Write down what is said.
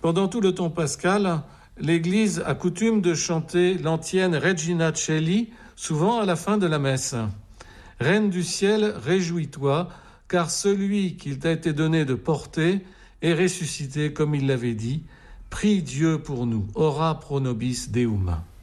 Pendant tout le temps pascal, l'Église a coutume de chanter l'antienne Regina Coeli, souvent à la fin de la messe. Reine du ciel, réjouis-toi, car celui qu'il t'a été donné de porter est ressuscité comme il l'avait dit. Prie Dieu pour nous. Ora pro nobis Deum.